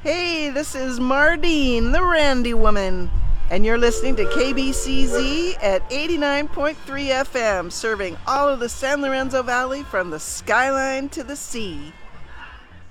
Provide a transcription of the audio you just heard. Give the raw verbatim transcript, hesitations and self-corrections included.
Hey, this is Mardine, the Randy Woman, and you're listening to K B C Z at eighty-nine point three F M, serving all of the San Lorenzo Valley from the skyline to the sea.